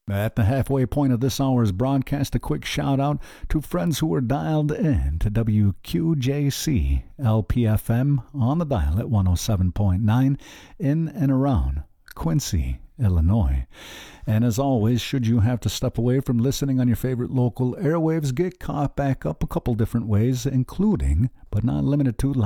At the halfway point of this hour's broadcast, a quick shout out to friends who are dialed in to WQJC LPFM on the dial at 107.9 in and around Quincy, Illinois. And as always, should you have to step away from listening on your favorite local airwaves, get caught back up a couple different ways, including, but not limited to,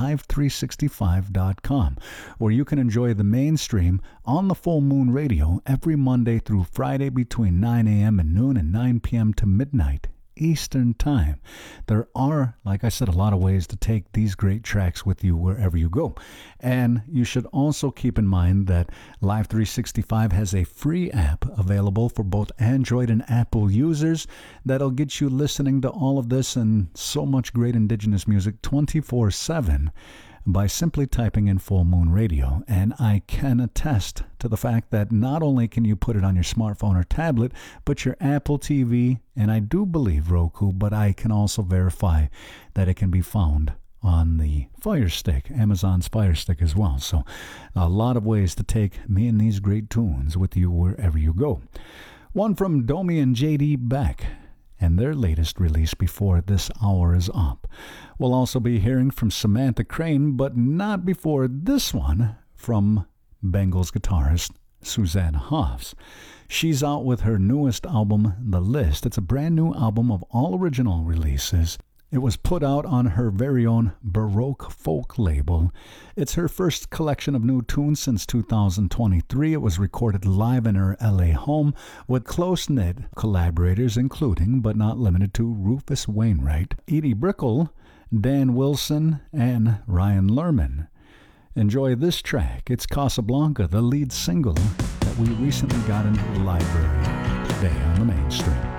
live365.com, where you can enjoy the mainstream on the Full Moon Radio every Monday through Friday between 9 a.m. and noon and 9 p.m. to midnight Eastern Time. There are, like I said, a lot of ways to take these great tracks with you wherever you go. And you should also keep in mind that Live 365 has a free app available for both Android and Apple users that'll get you listening to all of this and so much great indigenous music 24/7 by simply typing in Full Moon Radio. And I can attest to the fact that not only can you put it on your smartphone or tablet, but your Apple TV, and I do believe Roku, but I can also verify that it can be found on the Fire Stick, Amazon's Fire Stick as well. So a lot of ways to take me and these great tunes with you wherever you go. One from Domi and JD Beck and their latest release before this hour is up. We'll also be hearing from Samantha Crane, but not before this one from Bengals guitarist Suzanne Hoffs. She's out with her newest album, The List. It's a brand new album of all original releases. It was put out on her very own Baroque Folk label. It's her first collection of new tunes since 2023. It was recorded live in her LA home with close-knit collaborators, including, but not limited to, Rufus Wainwright, Edie Brickell, Dan Wilson, and Ryan Lerman. Enjoy this track. It's Casablanca, the lead single that we recently got into the library today on the mainstream.